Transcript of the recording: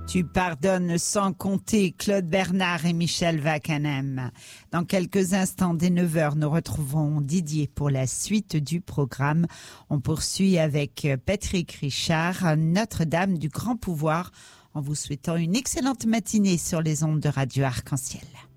Tu pardonnes sans compter, Claude Bernard et Michel Wackenem. Dans quelques instants, dès 9h, nous retrouvons Didier pour la suite du programme. On poursuit avec Patrick Richard, Notre-Dame du Grand Pouvoir, en vous souhaitant une excellente matinée sur les ondes de Radio Arc-en-Ciel.